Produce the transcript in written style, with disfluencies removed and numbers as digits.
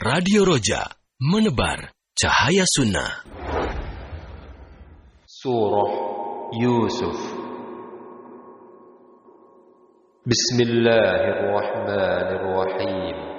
Radio Roja, menebar cahaya sunnah. Surah Yusuf. Bismillahirrahmanirrahim.